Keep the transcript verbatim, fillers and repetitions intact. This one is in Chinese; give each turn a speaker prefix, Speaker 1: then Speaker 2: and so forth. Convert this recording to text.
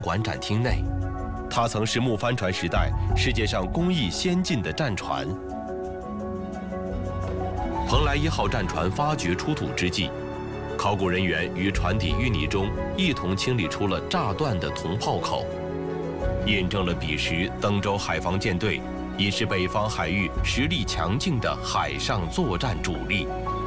Speaker 1: 馆展厅内，它曾是木帆船时代世界上工艺先进的战船。蓬莱一号战船发掘出土之际，考古人员于船底淤泥中一同清理出了炸断的铜炮口，印证了彼时登州海防舰队已是北方海域实力强劲的海上作战主力。